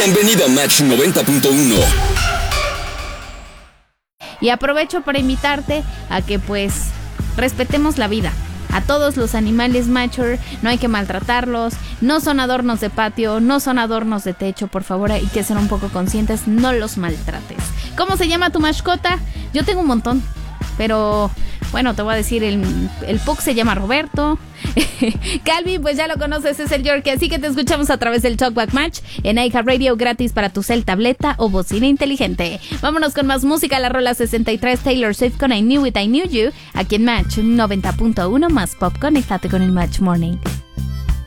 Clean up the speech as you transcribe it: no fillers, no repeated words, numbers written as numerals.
Bienvenido a Match 90.1. Y aprovecho para invitarte a que pues respetemos la vida. A todos los animales mature, no hay que maltratarlos, no son adornos de patio, no son adornos de techo, por favor, hay que ser un poco conscientes, no los maltrates. ¿Cómo se llama tu mascota? Yo tengo un montón, pero bueno, te voy a decir, el pug se llama Roberto. Calvin, pues ya lo conoces, es el Yorkie, así que te escuchamos a través del Talkback Match en iHeartRadio, gratis para tu cel, tableta o bocina inteligente. Vámonos con más música, la rola 63, Taylor Swift con I Knew It, I Knew You, aquí en Match 90.1, más pop, conéctate con el Match Morning.